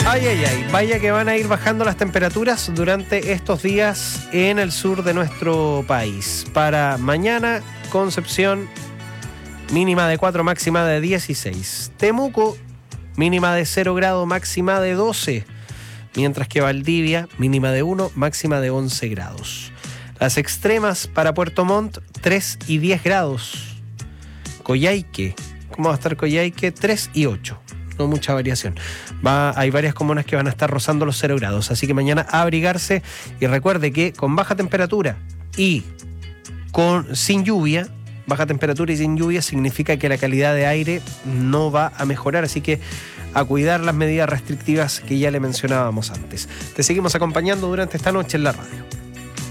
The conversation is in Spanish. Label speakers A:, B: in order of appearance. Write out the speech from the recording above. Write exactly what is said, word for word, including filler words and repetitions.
A: Ay, ay, ay, vaya que van a ir bajando las temperaturas durante estos días en el sur de nuestro país. Para mañana, Concepción, mínima de cuatro, máxima de dieciséis. Temuco, mínima de cero grado, máxima de doce. Mientras que Valdivia, mínima de uno, máxima de once grados. Las extremas para Puerto Montt, tres y diez grados. Coyhaique, ¿cómo va a estar Coyhaique? tres y ocho. No mucha variación. Va, hay varias comunas que van a estar rozando los cero grados, así que mañana a abrigarse. Y recuerde que con baja temperatura y con sin lluvia, baja temperatura y sin lluvia significa que la calidad de aire no va a mejorar, así que a cuidar las medidas restrictivas que ya le mencionábamos antes. Te seguimos acompañando durante esta noche en la radio.